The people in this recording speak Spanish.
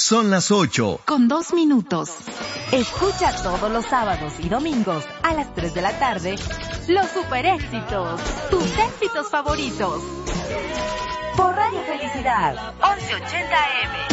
Son las 8:02. Escucha todos los sábados y domingos a las 3 de la tarde los super éxitos, tus éxitos favoritos. Por Radio Felicidad, 1180 AM.